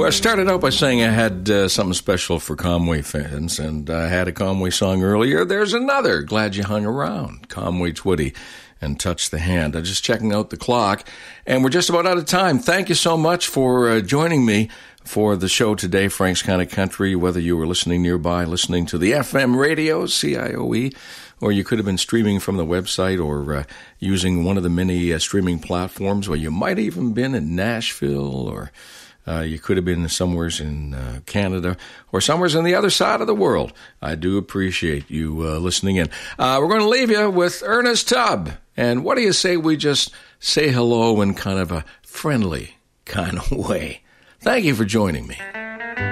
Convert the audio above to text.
I started out by saying I had something special for Conway fans, and I had a Conway song earlier. There's another, Glad You Hung Around, Conway Twitty and Touch the Hand. I'm just checking out the clock, and we're just about out of time. Thank you so much for joining me for the show today, Frank's Kind of Country, whether you were listening nearby, listening to the FM radio, CIOE, or you could have been streaming from the website or using one of the many streaming platforms, or you might have even been in Nashville, or you could have been somewhere in Canada or somewhere on the other side of the world. I do appreciate you listening in. We're going to leave you with Ernest Tubb. And what do you say we just say hello in kind of a friendly kind of way? Thank you for joining me.